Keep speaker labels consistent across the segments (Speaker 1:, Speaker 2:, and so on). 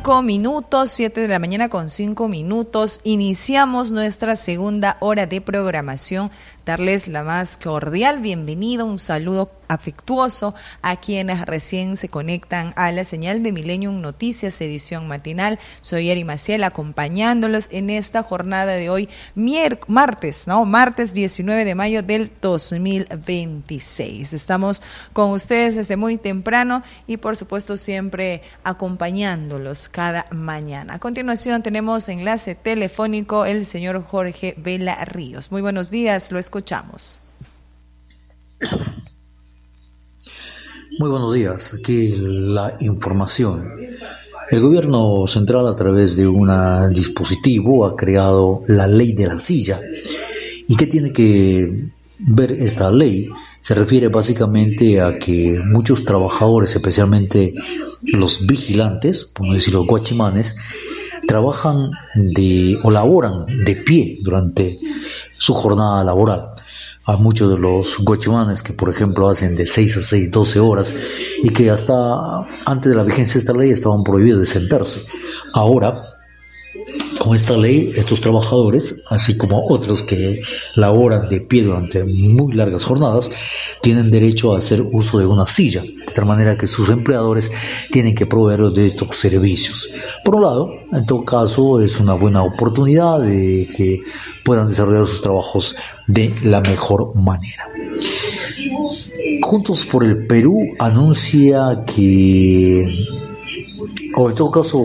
Speaker 1: 5 minutos, 7 de la mañana con 5 minutos. Iniciamos nuestra segunda hora de programación. Darles la más cordial bienvenida, un saludo afectuoso a quienes recién se conectan a la señal de Millennium Noticias, edición matinal. Soy Eri Maciel, acompañándolos en esta jornada de hoy, martes 19 de mayo del 2026. Estamos con ustedes desde muy temprano y por supuesto siempre acompañándolos cada mañana. A continuación tenemos enlace telefónico el señor Jorge Vela Ríos. Muy buenos días, lo escuchamos.
Speaker 2: Muy buenos días, aquí la información. El gobierno central, a través de un dispositivo, ha creado la ley de la silla. ¿Y qué tiene que ver esta ley? Se refiere básicamente a que muchos trabajadores, especialmente los vigilantes, por no decir los guachimanes, trabajan o laboran de pie durante su jornada laboral. Hay muchos de los guachimanes que, por ejemplo, hacen de 6 a 6, 12 horas y que hasta antes de la vigencia de esta ley estaban prohibidos de sentarse. Ahora, con esta ley, estos trabajadores, así como otros que laboran de pie durante muy largas jornadas, tienen derecho a hacer uso de una silla, de tal manera que sus empleadores tienen que proveerlos de estos servicios. Por un lado, en todo caso, es una buena oportunidad de que puedan desarrollar sus trabajos de la mejor manera. Juntos por el Perú anuncia que, o en todo caso,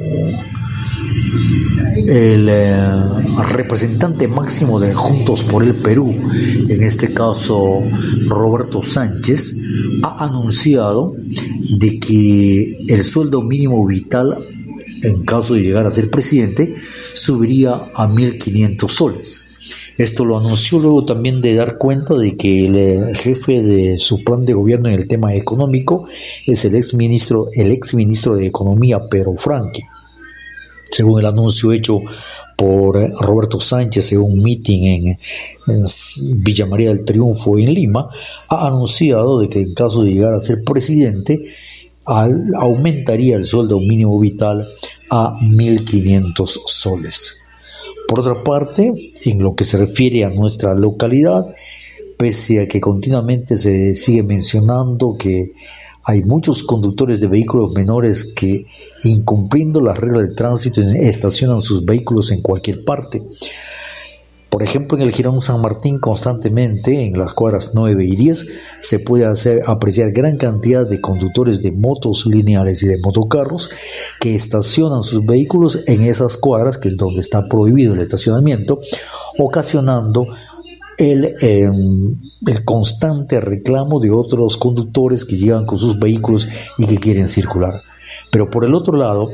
Speaker 2: el representante máximo de Juntos por el Perú, en este caso Roberto Sánchez, ha anunciado de que el sueldo mínimo vital, en caso de llegar a ser presidente, subiría a 1.500 soles. Esto lo anunció luego también de dar cuenta de que el jefe de su plan de gobierno en el tema económico es el ex ministro de Economía, Pedro Franque. Según el anuncio hecho por Roberto Sánchez en un meeting en Villa María del Triunfo en Lima, ha anunciado de que en caso de llegar a ser presidente, aumentaría el sueldo mínimo vital a 1.500 soles. Por otra parte, en lo que se refiere a nuestra localidad, pese a que continuamente se sigue mencionando que hay muchos conductores de vehículos menores que, incumpliendo las reglas de tránsito, estacionan sus vehículos en cualquier parte. Por ejemplo, en el Jirón San Martín, constantemente, en las cuadras 9 y 10, se puede apreciar gran cantidad de conductores de motos lineales y de motocarros que estacionan sus vehículos en esas cuadras, que es donde está prohibido el estacionamiento, ocasionando el constante reclamo de otros conductores que llegan con sus vehículos y que quieren circular. Pero por el otro lado,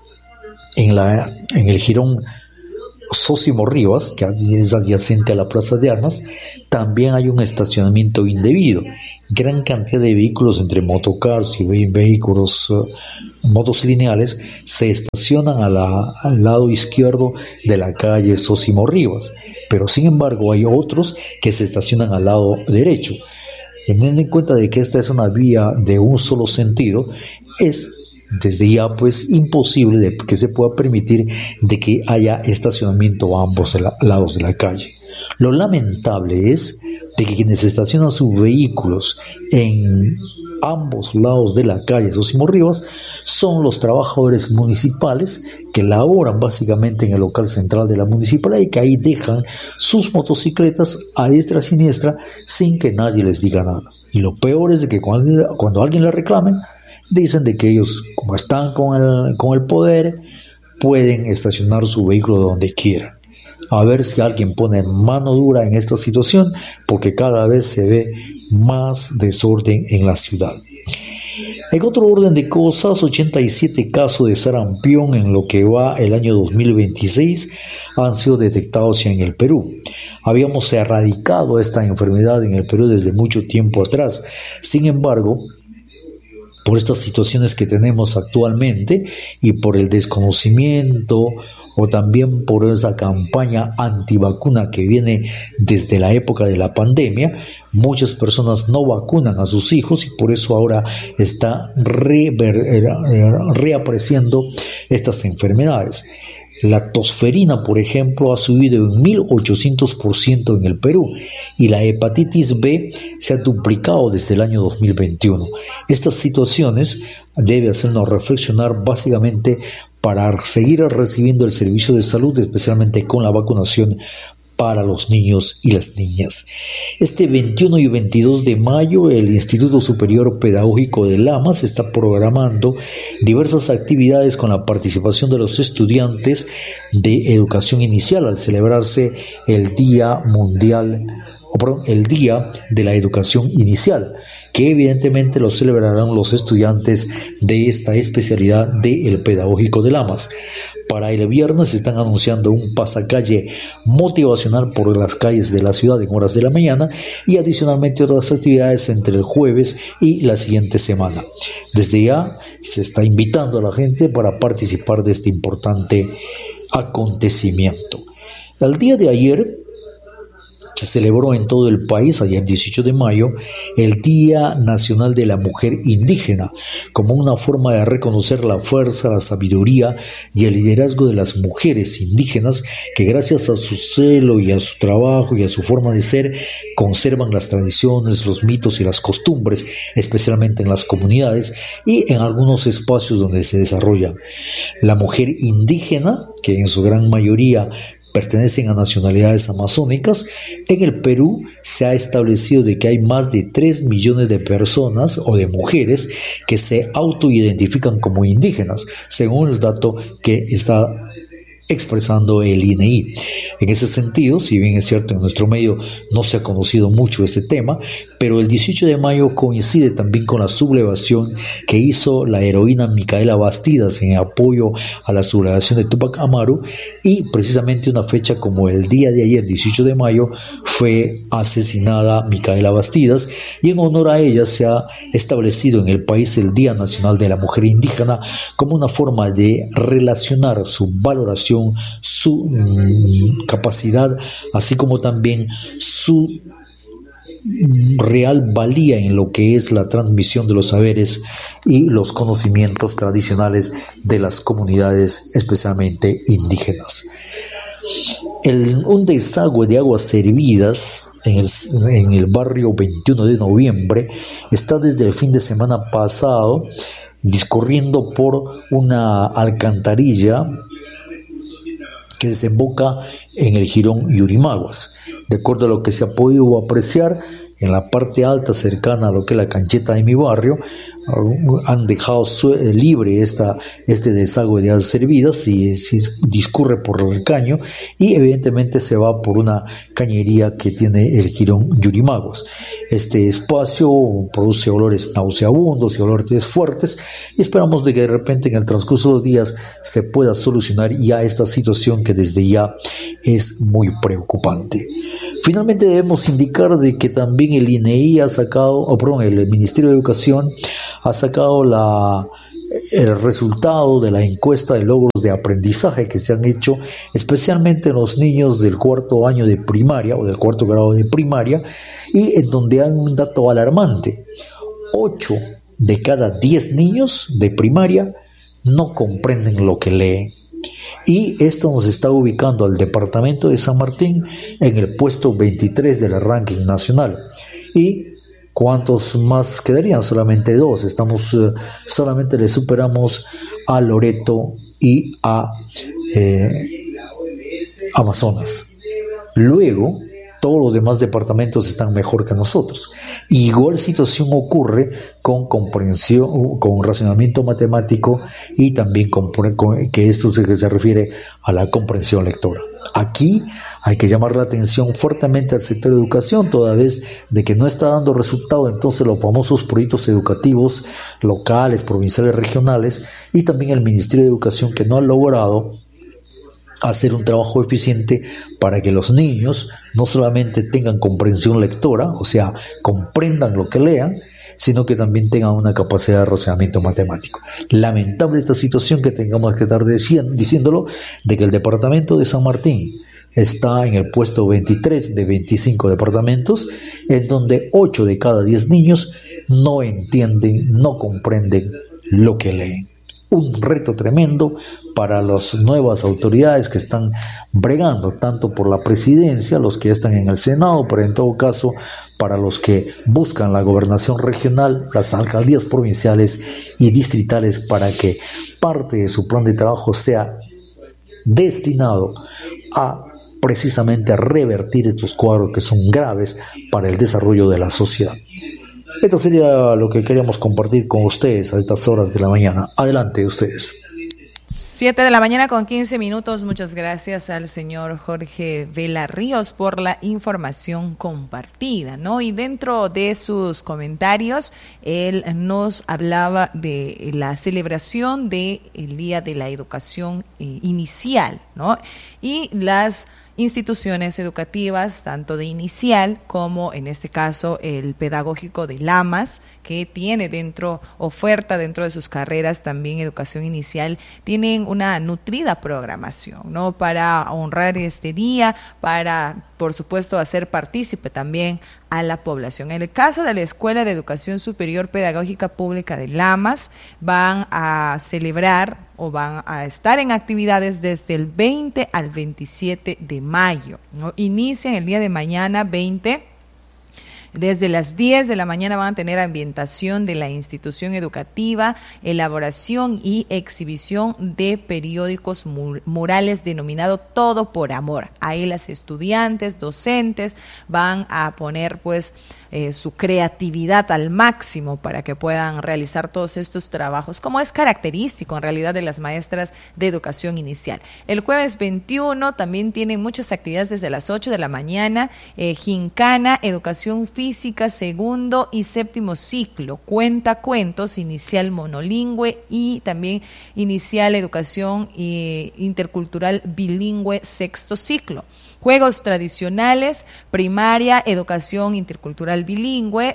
Speaker 2: en el jirón Sósimo Rivas, que es adyacente a la Plaza de Armas, también hay un estacionamiento indebido. Gran cantidad de vehículos entre motocars y vehículos motos lineales se estacionan al lado izquierdo de la calle Sósimo Rivas, pero sin embargo hay otros que se estacionan al lado derecho. Teniendo en cuenta de que esta es una vía de un solo sentido, es desde ya imposible de que se pueda permitir de que haya estacionamiento a ambos lados de la calle. Lo lamentable es de que quienes estacionan sus vehículos en ambos lados de la calle Sósimo Rivas son los trabajadores municipales que laboran básicamente en el local central de la municipalidad y que ahí dejan sus motocicletas a diestra y siniestra sin que nadie les diga nada. Y lo peor es de que cuando alguien le reclame, dicen de que ellos, como están con el poder, pueden estacionar su vehículo donde quieran. A ver si alguien pone mano dura en esta situación, porque cada vez se ve más desorden en la ciudad. En otro orden de cosas, 87 casos de sarampión en lo que va el año 2026 han sido detectados en el Perú. Habíamos erradicado esta enfermedad en el Perú desde mucho tiempo atrás. Sin embargo, por estas situaciones que tenemos actualmente y por el desconocimiento o también por esa campaña antivacuna que viene desde la época de la pandemia, muchas personas no vacunan a sus hijos y por eso ahora está reapareciendo estas enfermedades. La tosferina, por ejemplo, ha subido en 1800% en el Perú y la hepatitis B se ha duplicado desde el año 2021. Estas situaciones deben hacernos reflexionar básicamente para seguir recibiendo el servicio de salud, especialmente con la vacunación para los niños y las niñas. Este 21 y 22 de mayo, el Instituto Superior Pedagógico de Lamas está programando diversas actividades con la participación de los estudiantes de educación inicial al celebrarse el Día de la Educación Inicial, que evidentemente lo celebrarán los estudiantes de esta especialidad del Pedagógico de Lamas. Para el viernes están anunciando un pasacalle motivacional por las calles de la ciudad en horas de la mañana y adicionalmente otras actividades entre el jueves y la siguiente semana. Desde ya se está invitando a la gente para participar de este importante acontecimiento. El día de ayer se celebró en todo el país, ayer 18 de mayo, el Día Nacional de la Mujer Indígena, como una forma de reconocer la fuerza, la sabiduría y el liderazgo de las mujeres indígenas que gracias a su celo y a su trabajo y a su forma de ser conservan las tradiciones, los mitos y las costumbres, especialmente en las comunidades y en algunos espacios donde se desarrollan. La mujer indígena, que en su gran mayoría pertenecen a nacionalidades amazónicas, en el Perú se ha establecido de que hay más de 3 millones de personas o de mujeres que se autoidentifican como indígenas, según el dato que está expresando el INEI. En ese sentido, si bien es cierto en nuestro medio no se ha conocido mucho este tema, pero el 18 de mayo coincide también con la sublevación que hizo la heroína Micaela Bastidas en apoyo a la sublevación de Túpac Amaru, y precisamente una fecha como el día de ayer, 18 de mayo, fue asesinada Micaela Bastidas, y en honor a ella se ha establecido en el país el Día Nacional de la Mujer Indígena como una forma de relacionar su valoración, su capacidad, así como también su real valía en lo que es la transmisión de los saberes y los conocimientos tradicionales de las comunidades, especialmente indígenas. Un desagüe de aguas servidas en el barrio 21 de noviembre está desde el fin de semana pasado discurriendo por una alcantarilla que desemboca en el jirón Yurimaguas. De acuerdo a lo que se ha podido apreciar, en la parte alta cercana a lo que es la cancheta de mi barrio, han dejado libre este desagüe de aguas servidas y discurre por el caño y evidentemente se va por una cañería que tiene el jirón Yurimaguas. Este espacio produce olores nauseabundos y olores fuertes y esperamos de que de repente en el transcurso de los días se pueda solucionar ya esta situación que desde ya es muy preocupante. Finalmente debemos indicar de que también el INEI el Ministerio de Educación ha sacado el resultado de la encuesta de logros de aprendizaje que se han hecho especialmente en los niños del cuarto año de primaria o del cuarto grado de primaria, y en donde hay un dato alarmante: 8 de cada 10 niños de primaria no comprenden lo que leen. Y esto nos está ubicando al departamento de San Martín en el puesto 23 del ranking nacional. ¿Y cuántos más quedarían? Solamente 2. Solamente le superamos a Loreto y a Amazonas. Luego, todos los demás departamentos están mejor que nosotros. Igual situación ocurre con comprensión, con razonamiento matemático y también que esto se refiere a la comprensión lectora. Aquí hay que llamar la atención fuertemente al sector de educación, toda vez de que no está dando resultado entonces los famosos proyectos educativos locales, provinciales, regionales, y también el Ministerio de Educación, que no ha logrado hacer un trabajo eficiente para que los niños no solamente tengan comprensión lectora, o sea, comprendan lo que lean, sino que también tengan una capacidad de razonamiento matemático. Lamentable esta situación que tengamos que estar diciéndolo, de que el departamento de San Martín está en el puesto 23 de 25 departamentos, en donde 8 de cada 10 niños no entienden, no comprenden lo que leen. Un reto tremendo para las nuevas autoridades que están bregando, tanto por la presidencia, los que están en el Senado, pero en todo caso para los que buscan la gobernación regional, las alcaldías provinciales y distritales, para que parte de su plan de trabajo sea destinado a precisamente a revertir estos cuadros que son graves para el desarrollo de la sociedad. Esto sería lo que queríamos compartir con ustedes a estas horas de la mañana. Adelante ustedes.
Speaker 1: 7 de la mañana con 15 minutos. Muchas gracias al señor Jorge Vela Ríos por la información compartida, ¿no? Y dentro de sus comentarios, él nos hablaba de la celebración del Día de la Educación Inicial, ¿no? Y las instituciones educativas, tanto de inicial como en este caso el pedagógico de Lamas, que tiene oferta dentro de sus carreras también educación inicial, tienen una nutrida programación, ¿no? Para honrar este día, para, por supuesto, hacer partícipe también a la población. En el caso de la Escuela de Educación Superior Pedagógica Pública de Lamas, van a celebrar o van a estar en actividades desde el 20 al 27 de mayo, ¿no? Inician el día de mañana 20. Desde las 10 de la mañana van a tener ambientación de la institución educativa, elaboración y exhibición de periódicos murales denominado Todo por Amor. Ahí las estudiantes, docentes van a poner su creatividad al máximo para que puedan realizar todos estos trabajos, como es característico en realidad de las maestras de educación inicial. El jueves 21 también tienen muchas actividades desde las 8 de la mañana, gincana, educación física, segundo y séptimo ciclo, cuentacuentos, inicial monolingüe y también inicial educación intercultural bilingüe, sexto ciclo. Juegos tradicionales, primaria, educación intercultural bilingüe,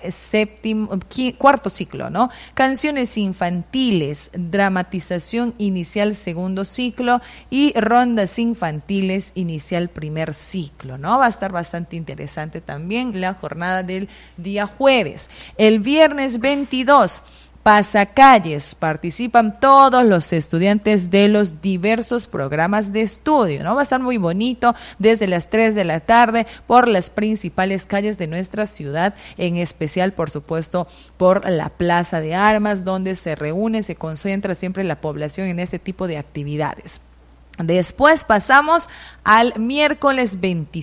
Speaker 1: cuarto ciclo, ¿no? Canciones infantiles, dramatización inicial segundo ciclo y rondas infantiles inicial primer ciclo, ¿no? Va a estar bastante interesante también la jornada del día jueves. El viernes 22, pasacalles, participan todos los estudiantes de los diversos programas de estudio, ¿no? Va a estar muy bonito desde las 3 de la tarde por las principales calles de nuestra ciudad, en especial, por supuesto, por la Plaza de Armas, donde se reúne, se concentra siempre la población en este tipo de actividades. Después pasamos al miércoles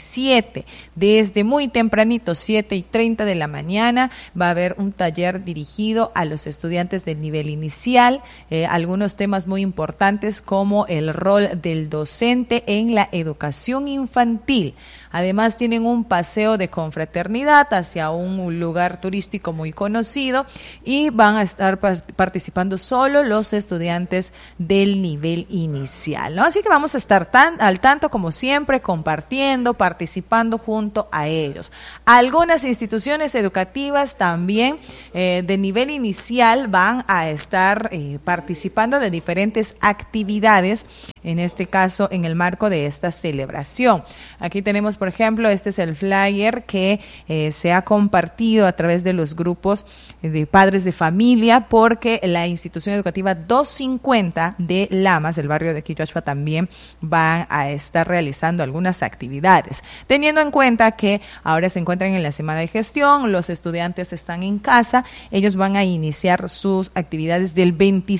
Speaker 1: 27, desde muy tempranito, 7:30 de la mañana, va a haber un taller dirigido a los estudiantes del nivel inicial, algunos temas muy importantes como el rol del docente en la educación infantil. Además tienen un paseo de confraternidad hacia un lugar turístico muy conocido y van a estar participando solo los estudiantes del nivel inicial, ¿no? Así que vamos a estar al tanto como siempre, compartiendo, participando junto a ellos. Algunas instituciones educativas también de nivel inicial van a estar participando de diferentes actividades, en este caso en el marco de esta celebración. Aquí tenemos, por ejemplo, este es el flyer que se ha compartido a través de los grupos de padres de familia, porque la institución educativa 250 de Lamas, del barrio de Quilloachua, también van a estar realizando algunas actividades. Teniendo en cuenta que ahora se encuentran en la semana de gestión, los estudiantes están en casa, ellos van a iniciar sus actividades del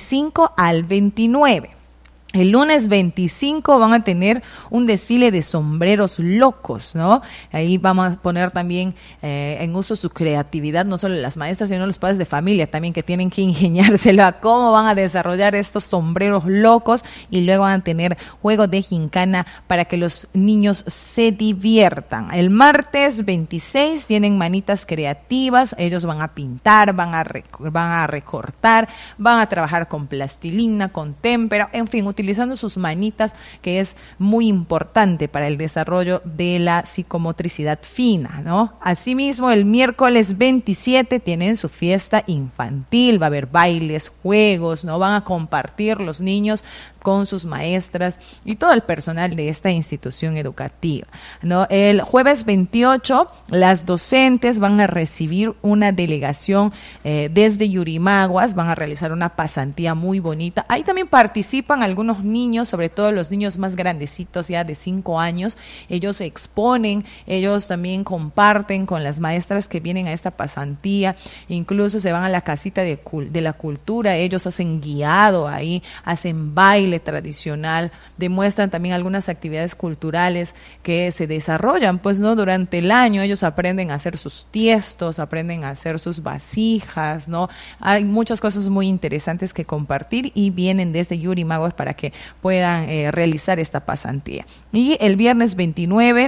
Speaker 1: 25 al 29. El lunes 25 van a tener un desfile de sombreros locos, ¿no? Ahí vamos a poner también en uso su creatividad, no solo las maestras, sino los padres de familia también, que tienen que ingeniárselo a cómo van a desarrollar estos sombreros locos, y luego van a tener juego de gincana para que los niños se diviertan. El martes 26 tienen manitas creativas, ellos van a pintar, van a recortar, van a trabajar con plastilina, con témpera, en fin, utilizar utilizando sus manitas, que es muy importante para el desarrollo de la psicomotricidad fina, ¿no? Asimismo, el miércoles 27 tienen su fiesta infantil, va a haber bailes, juegos, ¿no? Van a compartir los niños con sus maestras y todo el personal de esta institución educativa, ¿no? El jueves 28, las docentes van a recibir una delegación desde Yurimaguas, van a realizar una pasantía muy bonita. Ahí también participan algunos niños, sobre todo los niños más grandecitos, ya de 5 años. Ellos se exponen, ellos también comparten con las maestras que vienen a esta pasantía, incluso se van a la casita de la cultura, ellos hacen guiado ahí, hacen baile tradicional, demuestran también algunas actividades culturales que se desarrollan, pues, ¿no? Durante el año ellos aprenden a hacer sus tiestos, aprenden a hacer sus vasijas, ¿no? Hay muchas cosas muy interesantes que compartir y vienen desde Yurimaguas para que puedan realizar esta pasantía. Y el viernes 29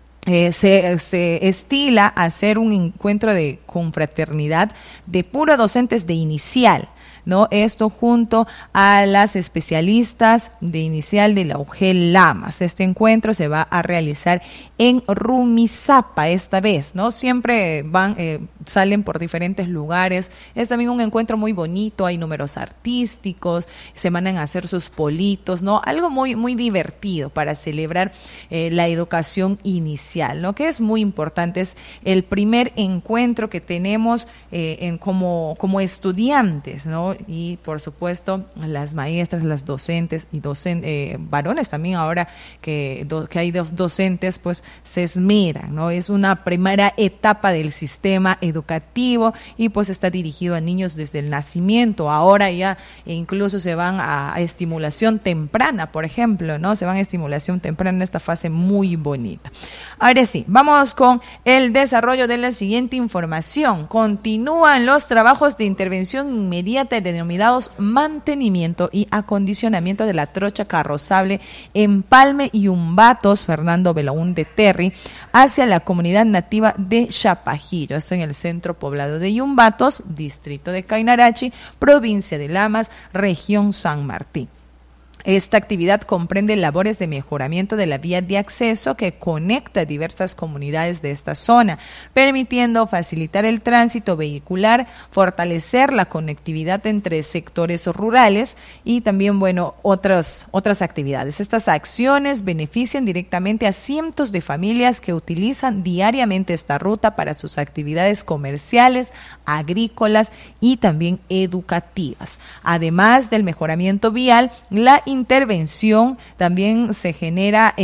Speaker 1: se estila hacer un encuentro de confraternidad de puro docentes de inicial, ¿no? Esto junto a las especialistas de inicial de la UGEL Lamas. Este encuentro se va a realizar en Rumizápa esta vez, ¿no? Siempre salen por diferentes lugares. Es también un encuentro muy bonito, hay números artísticos, se mandan a hacer sus politos, ¿no? Algo muy, muy divertido para celebrar la educación inicial, ¿no? Que es muy importante, es el primer encuentro que tenemos como estudiantes, ¿no? Y por supuesto las maestras, las docentes y varones también, ahora que hay dos docentes, pues se esmeran, ¿no? Es una primera etapa del sistema educativo y pues está dirigido a niños desde el nacimiento. Ahora ya incluso se van a estimulación temprana, por ejemplo, ¿no? Se van a estimulación temprana en esta fase muy bonita. Ahora sí, vamos con el desarrollo de la siguiente información. Continúan los trabajos de intervención inmediata denominados mantenimiento y acondicionamiento de la trocha carrozable Empalme y Umbatos Fernando Belaúnde Terry hacia la comunidad nativa de Chapajillo. Esto en el centro poblado de Yumbatos, distrito de Cainarachi, provincia de Lamas, región San Martín. Esta actividad comprende labores de mejoramiento de la vía de acceso que conecta diversas comunidades de esta zona, permitiendo facilitar el tránsito vehicular, fortalecer la conectividad entre sectores rurales y también, bueno, otras actividades. Estas acciones benefician directamente a cientos de familias que utilizan diariamente esta ruta para sus actividades comerciales, agrícolas y también educativas. Además del mejoramiento vial, la intervención también se genera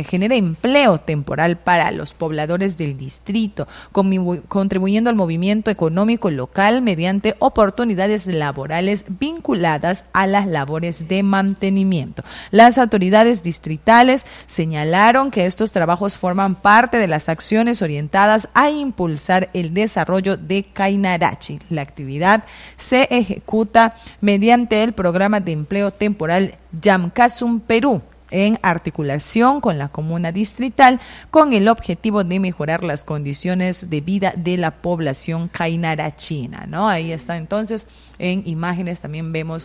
Speaker 1: empleo temporal para los pobladores del distrito, contribuyendo al movimiento económico local mediante oportunidades laborales vinculadas a las labores de mantenimiento. Las autoridades distritales señalaron que estos trabajos forman parte de las acciones orientadas a impulsar el desarrollo de Cainarachi. La actividad se ejecuta mediante el programa de empleo temporal Yamkasum Perú, en articulación con la comuna distrital, con el objetivo de mejorar las condiciones de vida de la población cainarachina, ¿no? Ahí está, entonces, en imágenes también vemos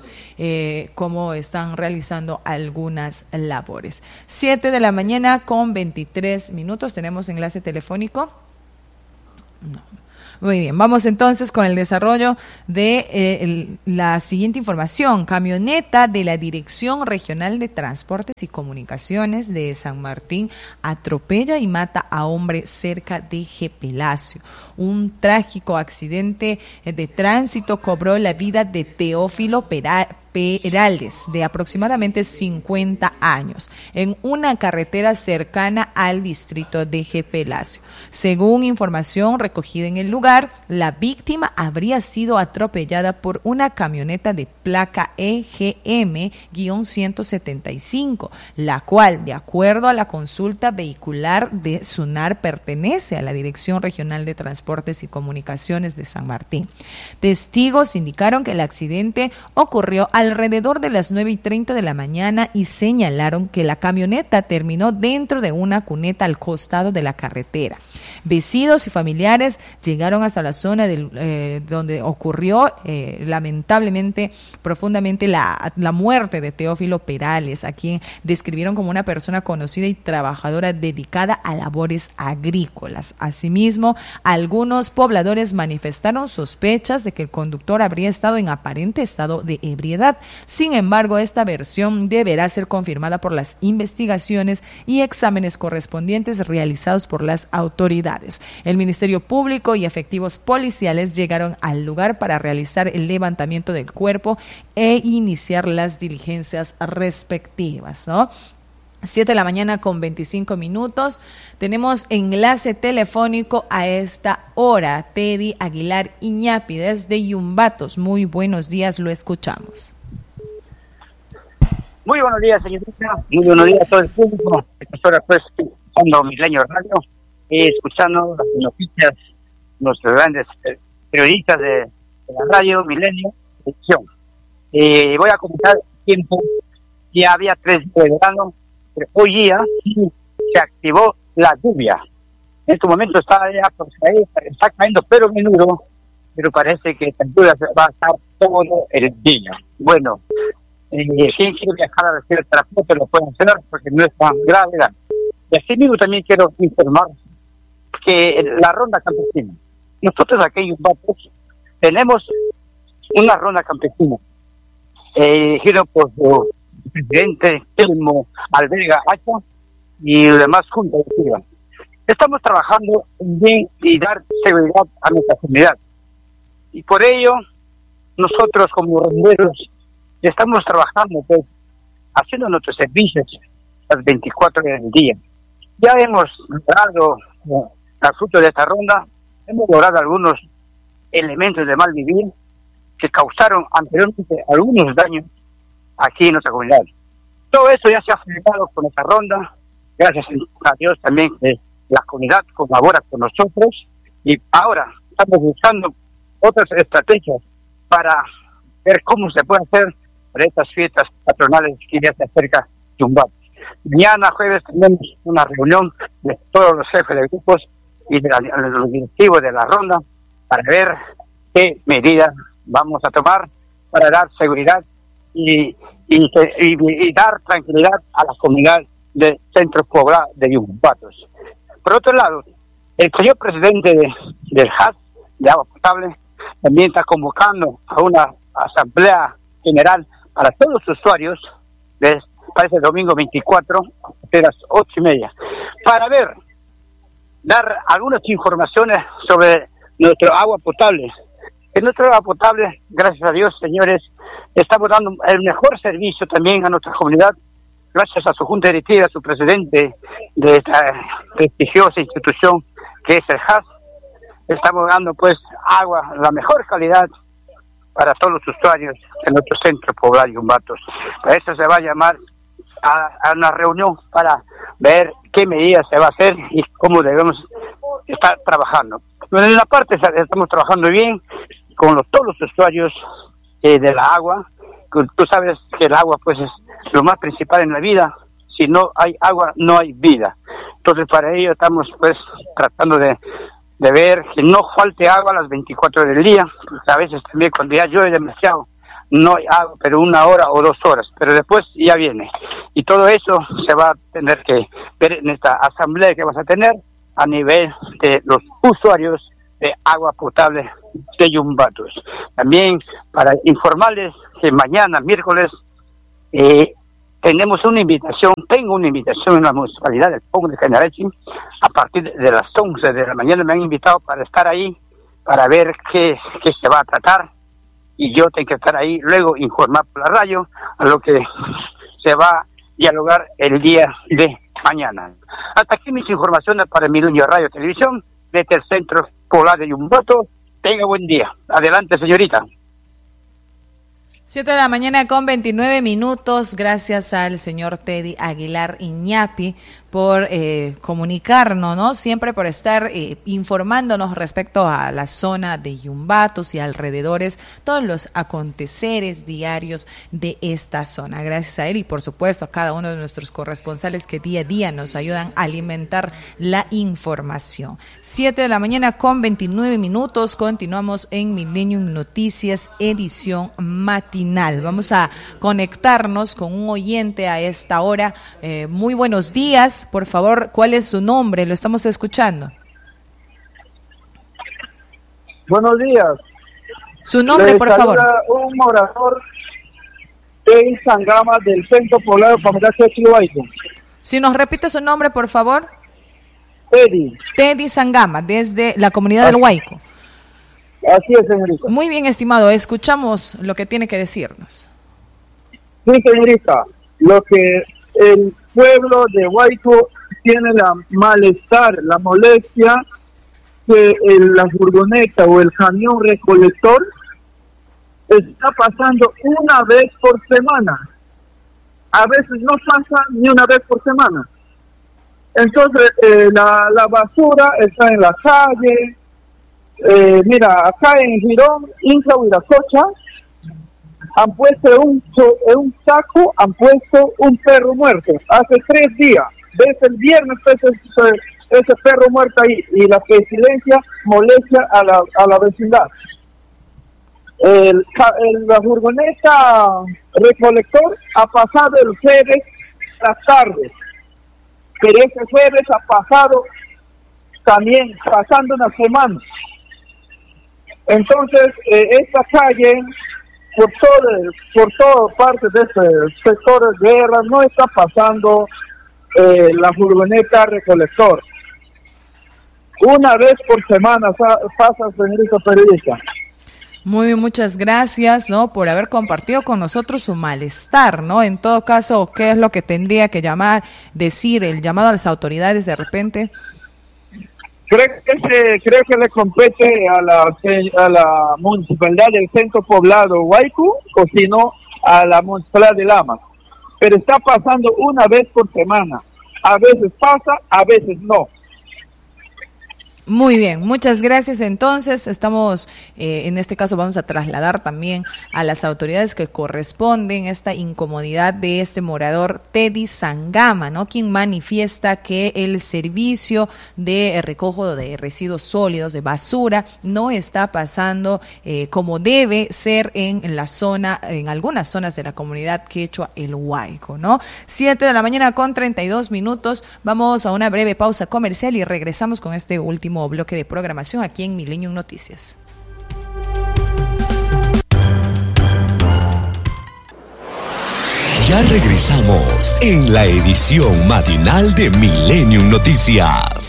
Speaker 1: cómo están realizando algunas labores. 7:23 a.m. ¿Tenemos enlace telefónico? No. Muy bien, vamos entonces con el desarrollo de la siguiente información. Camioneta de la Dirección Regional de Transportes y Comunicaciones de San Martín atropella y mata a hombre cerca de Gepelacio. Un trágico accidente de tránsito cobró la vida de Teófilo Peraldes, de aproximadamente 50 años, en una carretera cercana al distrito de Gepelacio. Según información recogida en el lugar, la víctima habría sido atropellada por una camioneta de placa EGM-175, la cual, de acuerdo a la consulta vehicular de SUNAR, pertenece a la Dirección Regional de Transportes y Comunicaciones de San Martín. Testigos indicaron que el accidente ocurrió a alrededor de las 9:30 de la mañana y señalaron que la camioneta terminó dentro de una cuneta al costado de la carretera. Vecinos y familiares llegaron hasta la zona donde ocurrió lamentablemente, profundamente la muerte de Teófilo Perales, a quien describieron como una persona conocida y trabajadora dedicada a labores agrícolas. Asimismo, algunos pobladores manifestaron sospechas de que el conductor habría estado en aparente estado de ebriedad. Sin embargo, esta versión deberá ser confirmada por las investigaciones y exámenes correspondientes realizados por las autoridades. El Ministerio Público y efectivos policiales llegaron al lugar para realizar el levantamiento del cuerpo e iniciar las diligencias respectivas, ¿no? 7 de la mañana con 25 minutos. Tenemos enlace telefónico a esta hora. Teddy Aguilar Iñapi desde Yumbatos. Muy buenos días, lo escuchamos.
Speaker 3: Muy buenos días, señorita. Muy buenos días a todo el público. Estas horas, pues, escuchando Milenio Radio, escuchando las noticias, los grandes periodistas de la radio Milenio Edición. Voy a comentar el tiempo. Ya había 3 días de verano, pero hoy día sí se activó la lluvia. En este momento está cayendo pero menudo, pero parece que la lluvia va a estar todo el día. Bueno, quien quiere viajar a hacer el transporte lo pueden hacer porque no es tan grave. Y así mismo también quiero informar que la ronda campesina, nosotros aquí en Yumbatos tenemos una ronda campesina elegido por su presidente Telmo Alberga Hacha y demás juntas directivas. Estamos trabajando en bien y dar seguridad a nuestra comunidad, y por ello nosotros como ronderos estamos trabajando, pues, haciendo nuestros servicios las 24 horas del día. Ya hemos logrado, al fruto de esta ronda, hemos logrado algunos elementos de mal vivir que causaron anteriormente algunos daños aquí en nuestra comunidad. Todo eso ya se ha frenado con esta ronda, gracias a Dios también que la comunidad colabora con nosotros, y ahora estamos buscando otras estrategias para ver cómo se puede hacer para estas fiestas patronales que ya se acerca Yumbatos. Mañana jueves tenemos una reunión de todos los jefes de grupos y de los directivos de la ronda para ver qué medidas vamos a tomar para dar seguridad y dar tranquilidad a la comunidad del centro poblado de Yumbatos. Por otro lado, el señor presidente del HAS de agua potable también está convocando a una asamblea general para todos los usuarios para ese domingo 24 a las 8:30 para dar algunas informaciones sobre nuestro agua potable. En nuestro agua potable, gracias a Dios, señores, estamos dando el mejor servicio también a nuestra comunidad, gracias a su junta directiva, a su presidente de esta prestigiosa institución que es el HAS. Estamos dando pues agua, la mejor calidad para todos los usuarios en nuestro centro poblado Yumbatos. Para eso se va a llamar a una reunión para ver qué medidas se va a hacer y cómo debemos estar trabajando. Pero en la parte estamos trabajando bien con todos los usuarios de la agua. Tú sabes que el agua pues es lo más principal en la vida. Si no hay agua, no hay vida. Entonces para ello estamos pues tratando de ver que no falte agua a las 24 horas del día, porque a veces también cuando ya llueve demasiado no hay agua, pero 1 hora o 2 horas, pero después ya viene. Y todo eso se va a tener que ver en esta asamblea que vamos a tener a nivel de los usuarios de agua potable de Yumbatos. También para informarles que mañana, miércoles, tengo una invitación en la municipalidad del Pongo de Generachi, a partir de las 11 de la mañana me han invitado para estar ahí, para ver qué se va a tratar, y yo tengo que estar ahí, luego informar por la radio a lo que se va a dialogar el día de mañana. Hasta aquí mis informaciones para Milenio Radio Televisión, desde el Centro Poblado de Yumbatos. Tenga buen día. Adelante, señorita.
Speaker 1: 7 de la mañana con 29 minutos. Gracias al señor Teddy Aguilar Iñapi por comunicarnos, ¿no? Siempre por estar informándonos respecto a la zona de Yumbatos y alrededores, todos los aconteceres diarios de esta zona. Gracias a él y por supuesto a cada uno de nuestros corresponsales que día a día nos ayudan a alimentar la información. 7:29 a.m. Continuamos en Millennium Noticias, edición matinal. Vamos a conectarnos con un oyente a esta hora. Muy buenos días. Por favor, ¿cuál es su nombre? Lo estamos escuchando.
Speaker 4: Buenos días.
Speaker 1: Su nombre, por favor.
Speaker 4: Un morador de Sangama del centro poblado familiar Huayco.
Speaker 1: Si nos repite su nombre, por favor.
Speaker 4: Teddy
Speaker 1: Sangama, desde la comunidad del Huayco.
Speaker 4: Así es, señorita.
Speaker 1: Muy bien, estimado. Escuchamos lo que tiene que decirnos.
Speaker 4: Sí, señorita. Lo que el pueblo de Huayco tiene la malestar, la molestia que la furgoneta o el camión recolector está pasando una vez por semana. A veces no pasa ni una vez por semana. Entonces, la basura está en la calle. Mira, acá en Girón, Inca, Huiracocha, han puesto un saco, han puesto un perro muerto. Hace 3 días. Desde el viernes ese perro muerto ahí. Y la pestilencia molesta a la vecindad. La furgoneta recolector ha pasado el jueves a la tarde. Pero ese jueves ha pasado también, pasando una semana. Entonces, esta calle, por toda parte de este sector de guerra, no está pasando la furgoneta recolector. Una vez por semana pasa, señorita periodista.
Speaker 1: Muy bien, muchas gracias, ¿no?, por haber compartido con nosotros su malestar, ¿no? En todo caso, ¿qué es lo que tendría que decir el llamado a las autoridades de repente?
Speaker 4: Creo que le compete a la municipalidad del centro poblado Huayco, o si no, a la municipalidad de Lamas. Pero está pasando una vez por semana. A veces pasa, a veces no.
Speaker 1: Muy bien, muchas gracias. Entonces, estamos, en este caso vamos a trasladar también a las autoridades que corresponden esta incomodidad de este morador Teddy Sangama, ¿no?, quien manifiesta que el servicio de recojo de residuos sólidos, de basura, no está pasando como debe ser en la zona, en algunas zonas de la comunidad quechua El Huayco, ¿no? 7:32 a.m. Vamos a una breve pausa comercial y regresamos con este último bloque de programación aquí en Millennium Noticias.
Speaker 5: Ya regresamos en la edición matinal de Millennium Noticias.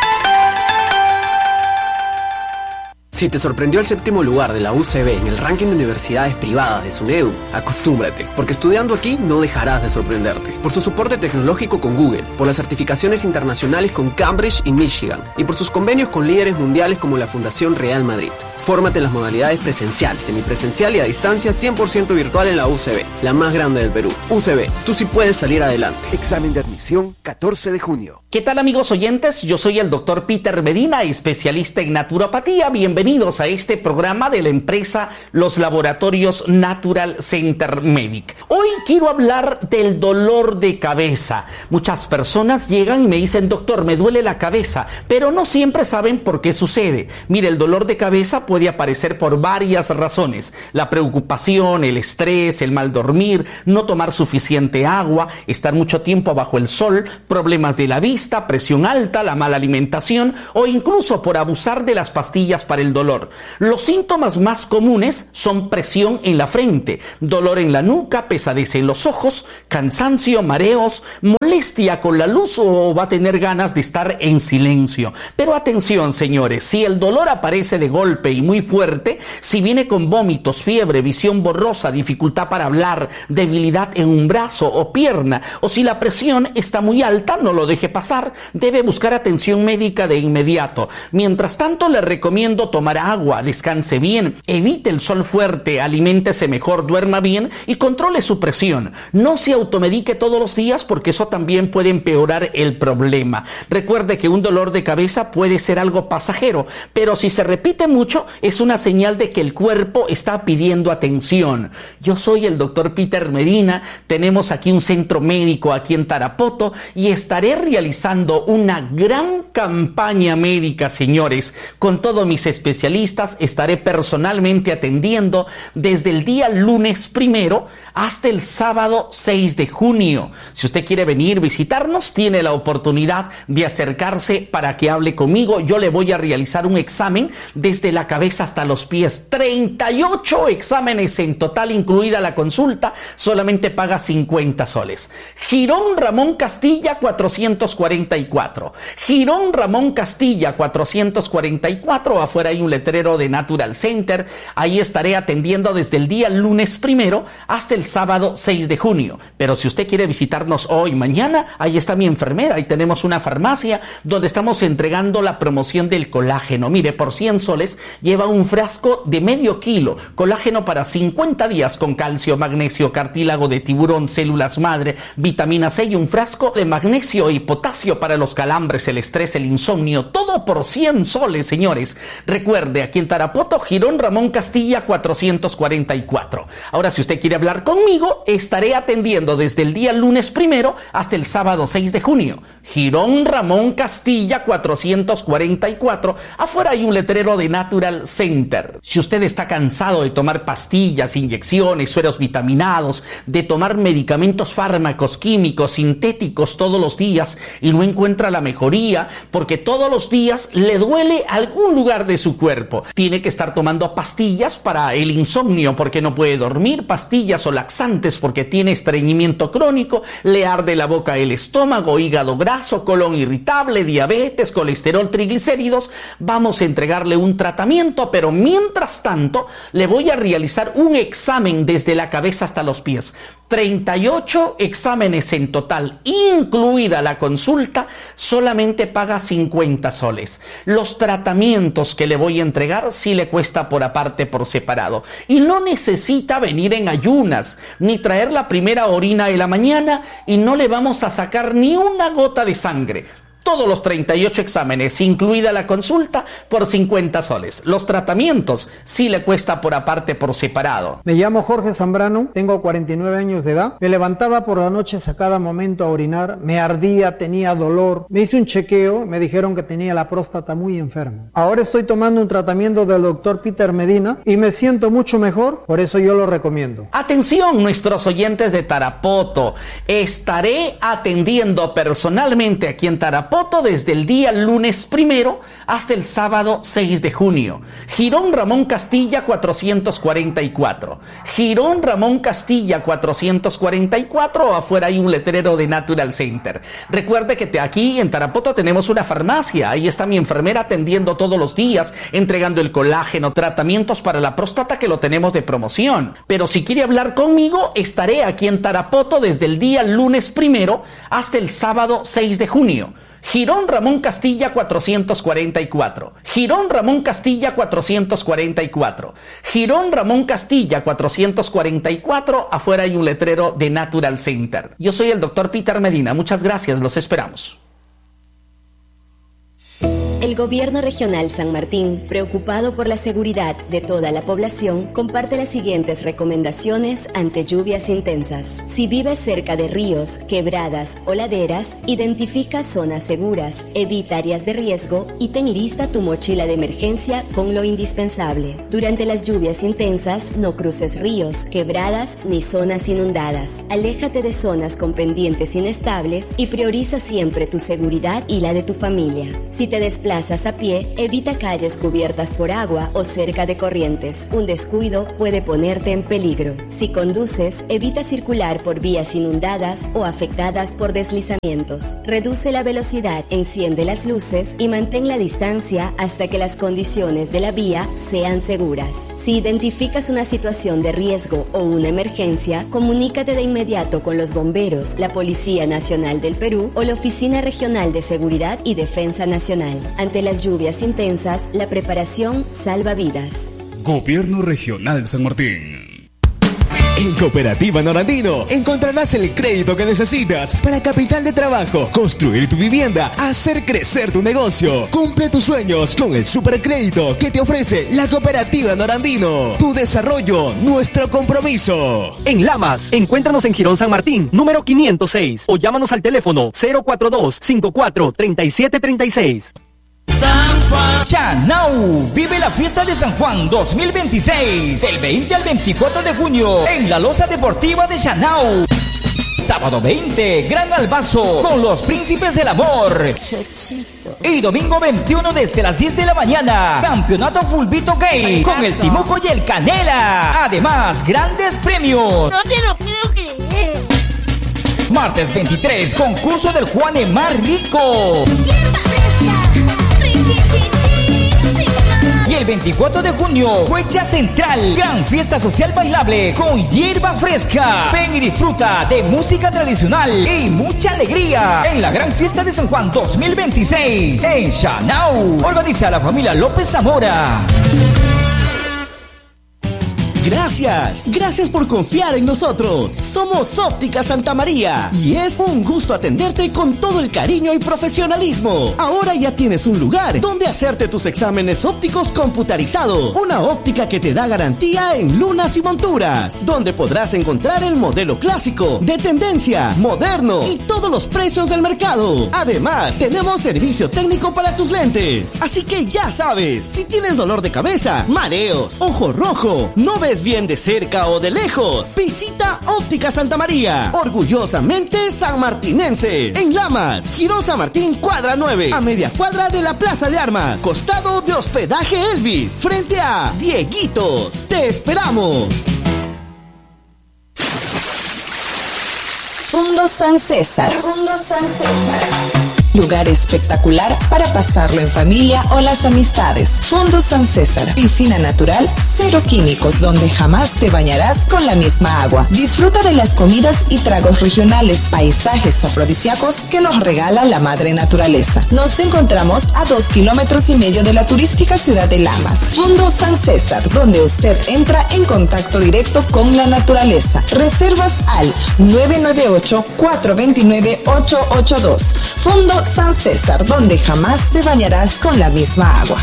Speaker 6: Si te sorprendió el 7º lugar de la UCB en el ranking de universidades privadas de SUNEDU, acostúmbrate, porque estudiando aquí no dejarás de sorprenderte. Por su soporte tecnológico con Google, por las certificaciones internacionales con Cambridge y Michigan, y por sus convenios con líderes mundiales como la Fundación Real Madrid. Fórmate en las modalidades presencial, semipresencial y a distancia 100% virtual en la UCB, la más grande del Perú. UCB, tú sí puedes salir adelante.
Speaker 7: Examen de admisión 14 de junio.
Speaker 8: ¿Qué tal, amigos oyentes? Yo soy el doctor Peter Medina, especialista en naturopatía. Bienvenidos a este programa de la empresa Los Laboratorios Natural Center Medic. Hoy quiero hablar del dolor de cabeza. Muchas personas llegan y me dicen: doctor, me duele la cabeza, pero no siempre saben por qué sucede. Mire, el dolor de cabeza puede aparecer por varias razones: la preocupación, el estrés, el mal dormir, no tomar suficiente agua, estar mucho tiempo bajo el sol, problemas de la vista, presión alta, la mala alimentación o incluso por abusar de las pastillas para el dolor. Los síntomas más comunes son presión en la frente, dolor en la nuca, pesadez en los ojos, cansancio, mareos, molestia con la luz o va a tener ganas de estar en silencio. Pero atención, señores, si el dolor aparece de golpe y muy fuerte, si viene con vómitos, fiebre, visión borrosa, dificultad para hablar, debilidad en un brazo o pierna, o si la presión está muy alta, no lo deje pasar, debe buscar atención médica de inmediato. Mientras tanto, le recomiendo tomar tomar agua, descanse bien, evite el sol fuerte, aliméntese mejor, duerma bien y controle su presión. No se automedique todos los días porque eso también puede empeorar el problema. Recuerde que un dolor de cabeza puede ser algo pasajero, pero si se repite mucho es una señal de que el cuerpo está pidiendo atención. Yo soy el doctor Peter Medina, tenemos aquí un centro médico aquí en Tarapoto y estaré realizando una gran campaña médica, señores. Con todos mis especialistas estaré personalmente atendiendo desde el día lunes 1 hasta el sábado 6 de junio. Si usted quiere venir, visitarnos, tiene la oportunidad de acercarse para que hable conmigo. Yo le voy a realizar un examen desde la cabeza hasta los pies. 38 exámenes en total, incluida la consulta. Solamente paga 50 soles. Girón Ramón Castilla 444. Girón Ramón Castilla 444. Afuera hay un letrero de Natural Center. Ahí estaré atendiendo desde el día lunes 1 hasta el sábado 6 de junio. Pero si usted quiere visitarnos hoy, mañana, ahí está mi enfermera. Ahí tenemos una farmacia donde estamos entregando la promoción del colágeno. Mire, por 100 soles lleva un frasco de medio kilo. Colágeno para 50 días con calcio, magnesio, cartílago de tiburón, células madre, vitamina C y un frasco de magnesio y potasio para los calambres, el estrés, el insomnio. Todo por 100 soles, señores. Recuerde, aquí en Tarapoto, Girón Ramón Castilla 444. Ahora, si usted quiere hablar conmigo, estaré atendiendo desde el día lunes 1 hasta el sábado 6 de junio. Girón Ramón Castilla 444. Afuera hay un letrero de Natural Center. Si usted está cansado de tomar pastillas, inyecciones, sueros vitaminados, de tomar medicamentos, fármacos, químicos, sintéticos todos los días y no encuentra la mejoría porque todos los días le duele algún lugar de su cuerpo, tiene que estar tomando pastillas para el insomnio porque no puede dormir, pastillas o laxantes porque tiene estreñimiento crónico, le arde la boca, el estómago, hígado graso, colon irritable, diabetes, colesterol, triglicéridos, vamos a entregarle un tratamiento, pero mientras tanto le voy a realizar un examen desde la cabeza hasta los pies. 38 exámenes en total, incluida la consulta, solamente paga 50 soles. Los tratamientos que le voy a entregar sí le cuesta por aparte, por separado. Y no necesita venir en ayunas, ni traer la primera orina de la mañana y no le vamos a sacar ni una gota de sangre. Todos los 38 exámenes, incluida la consulta, por 50 soles. Los tratamientos sí le cuesta por aparte, por separado.
Speaker 9: Me llamo Jorge Zambrano, tengo 49 años de edad. Me levantaba por la noche a cada momento a orinar, me ardía, tenía dolor. Me hice un chequeo, me dijeron que tenía la próstata muy enferma. Ahora estoy tomando un tratamiento del doctor Peter Medina y me siento mucho mejor, por eso yo lo recomiendo.
Speaker 8: Atención, nuestros oyentes de Tarapoto. Estaré atendiendo personalmente aquí en Tarapoto desde el día lunes 1 hasta el sábado 6 de junio. Girón Ramón Castilla 444. Girón Ramón Castilla 444. Afuera hay un letrero de Natural Center. Recuerde que aquí en Tarapoto tenemos una farmacia. Ahí está mi enfermera atendiendo todos los días, entregando el colágeno, tratamientos para la próstata que lo tenemos de promoción. Pero si quiere hablar conmigo, estaré aquí en Tarapoto desde el día lunes 1 hasta el sábado 6 de junio. Girón Ramón Castilla 444. Girón Ramón Castilla 444. Girón Ramón Castilla 444. Afuera hay un letrero de Natural Center. Yo soy el doctor Peter Medina. Muchas gracias. Los esperamos.
Speaker 10: El Gobierno Regional San Martín, preocupado por la seguridad de toda la población, comparte las siguientes recomendaciones ante lluvias intensas. Si vives cerca de ríos, quebradas o laderas, identifica zonas seguras, evita áreas de riesgo y ten lista tu mochila de emergencia con lo indispensable. Durante las lluvias intensas, no cruces ríos, quebradas ni zonas inundadas. Aléjate de zonas con pendientes inestables y prioriza siempre tu seguridad y la de tu familia. Si te desplazas a pie, evita calles cubiertas por agua o cerca de corrientes. Un descuido puede ponerte en peligro. Si conduces, evita circular por vías inundadas o afectadas por deslizamientos. Reduce la velocidad, enciende las luces y mantén la distancia hasta que las condiciones de la vía sean seguras. Si identificas una situación de riesgo o una emergencia, comunícate de inmediato con los bomberos, la Policía Nacional del Perú o la Oficina Regional de Seguridad y Defensa Nacional. Ante las lluvias intensas, la preparación salva vidas.
Speaker 11: Gobierno Regional San Martín.
Speaker 12: En Cooperativa Norandino encontrarás el crédito que necesitas para capital de trabajo, construir tu vivienda, hacer crecer tu negocio. Cumple tus sueños con el supercrédito que te ofrece la Cooperativa Norandino. Tu desarrollo, nuestro compromiso.
Speaker 13: En Lamas, encuéntranos en Girón San Martín, número 506, o llámanos al teléfono 042-54-3736.
Speaker 14: San Juan. Chanau vive la fiesta de San Juan 2026, el 20 al 24 de junio en la Loza Deportiva de Chanau. Sábado 20, Gran Albazo con los Príncipes del Amor. Y domingo 21 desde las 10 de la mañana, Campeonato Fulbito Gay con el Timuco y el Canela. Además, grandes premios.
Speaker 15: No te lo puedo creer.
Speaker 14: Martes 23, concurso del Juane más rico. Y el 24 de junio, Huecha Central, gran fiesta social bailable con hierba fresca. Ven y disfruta de música tradicional y mucha alegría en la gran fiesta de San Juan 2026 en Chanau. Organiza la familia López Zamora.
Speaker 16: Gracias por confiar en nosotros. Somos Óptica Santa María y es un gusto atenderte con todo el cariño y profesionalismo. Ahora ya tienes un lugar donde hacerte tus exámenes ópticos computarizados. Una óptica que te da garantía en lunas y monturas, donde podrás encontrar el modelo clásico, de tendencia, moderno y todos los precios del mercado. Además, tenemos servicio técnico para tus lentes. Así que ya sabes, si tienes dolor de cabeza, mareos, ojo rojo, no ves bien de cerca o de lejos, visita Óptica Santa María, orgullosamente sanmartinense, en Lamas, Girón San Martín, cuadra 9, a media cuadra de la Plaza de Armas, costado de Hospedaje Elvis, frente a Dieguitos. ¡Te esperamos!
Speaker 17: Fundo San César. Lugar espectacular para pasarlo en familia o las amistades. Fundo San César. Piscina natural, cero químicos, donde jamás te bañarás con la misma agua. Disfruta de las comidas y tragos regionales, paisajes afrodisíacos que nos regala la madre naturaleza. Nos encontramos a 2,5 kilómetros de la turística ciudad de Lamas. Fundo San César, donde usted entra en contacto directo con la naturaleza. Reservas al 998-429-882. Fundo San César, donde jamás te bañarás con la misma agua.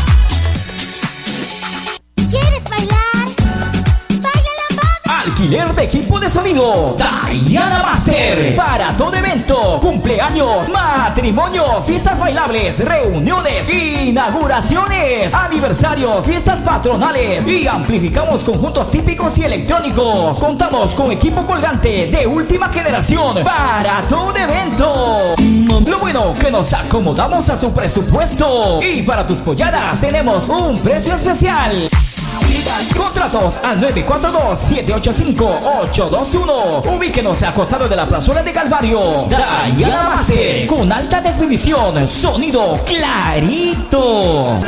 Speaker 15: ¿Quieres bailar? ¡Baila la moda!
Speaker 14: Alquiler de equipo de sonido Diana Master. Para todo evento, cumpleaños, matrimonios, fiestas bailables, reuniones, inauguraciones, aniversarios, fiestas patronales y amplificamos conjuntos típicos y electrónicos. Contamos con equipo colgante de última generación para todo evento. Lo bueno que nos acomodamos a tu presupuesto y para tus polladas tenemos un precio especial. Contratos al 942-785-821. Ubíquenos a costado de la plazuela de Calvario. Diana Master, con alta definición, sonido clarito.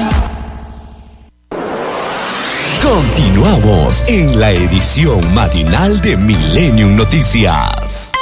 Speaker 5: Continuamos en la edición matinal de Millennium Noticias.